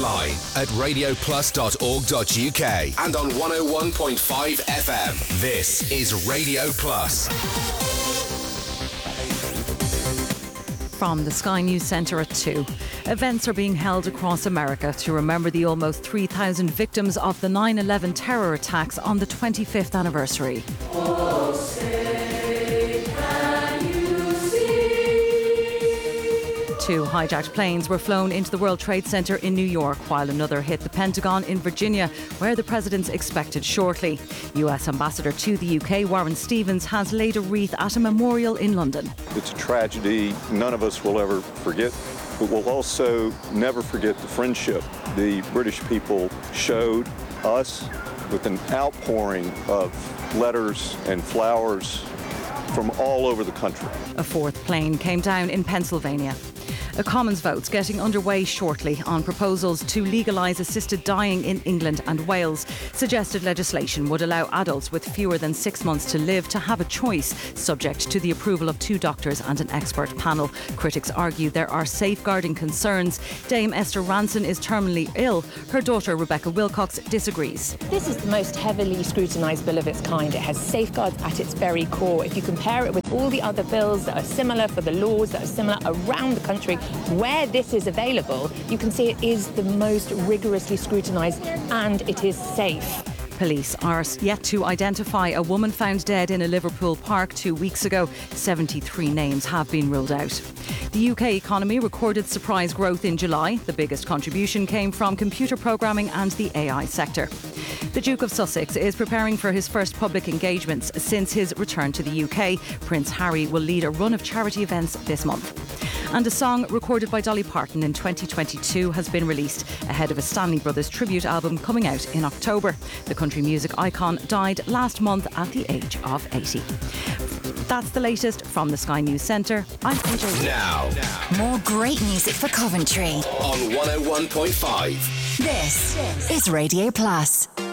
online at radioplus.org.uk and on 101.5 FM. This is Radio Plus. From the Sky News Centre at 2. Events are being held across America to remember the almost 3,000 victims of the 9/11 terror attacks on the 25th anniversary. Oh, say, can you see? 2 hijacked planes were flown into the World Trade Center in New York, while another hit the Pentagon in Virginia, where the president's expected shortly. US Ambassador to the UK, Warren Stevens, has laid a wreath at a memorial in London. It's a tragedy none of us will ever forget, but we'll also never forget the friendship the British people showed us with an outpouring of letters and flowers from all over the country. A 4th plane came down in Pennsylvania. A Commons vote's getting underway shortly on proposals to legalise assisted dying in England and Wales. Suggested legislation would allow adults with fewer than 6 months to live to have a choice, subject to the approval of 2 doctors and an expert panel. Critics argue there are safeguarding concerns. Dame Esther Ranson is terminally ill. Her daughter Rebecca Wilcox disagrees. This is the most heavily scrutinised bill of its kind. It has safeguards at its very core. If you compare it with all the other bills that are similar, for the laws that are similar around the country, where this is available, you can see it is the most rigorously scrutinised and it is safe. Police are yet to identify a woman found dead in a Liverpool park 2 weeks ago. 73 names have been ruled out. The UK economy recorded surprise growth in July. The biggest contribution came from computer programming and the AI sector. The Duke of Sussex is preparing for his first public engagements since his return to the UK. Prince Harry will lead a run of charity events this month. And a song recorded by Dolly Parton in 2022 has been released ahead of a Stanley Brothers tribute album coming out in October. The country music icon died last month at the age of 80. That's the latest from the Sky News Centre. I'm PJ. Now, more great music for Coventry on 101.5. This is Radio Plus.